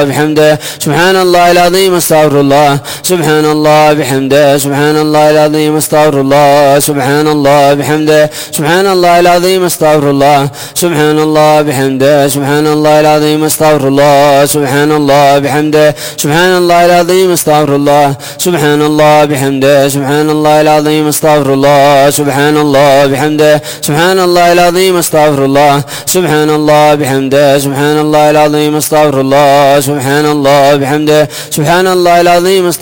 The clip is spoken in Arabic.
الله بحمده سبحان الله العظيم استغفر الله سبحان الله بحمده سبحان الله العظيم استغفر الله سبحان الله بحمده سبحان الله العظيم استغفر الله سبحان الله بحمده سبحان الله العظيم استغفر الله سبحان الله بحمده سبحان الله العظيم استغفر الله سبحان الله بحمده سبحان الله العظيم استغفر الله سبحان الله بحمده سبحان الله العظيم استغفر الله سبحان الله بحمده سبحان الله العظيم استغفر الله سبحان الله بحمده سبحان الله العظيم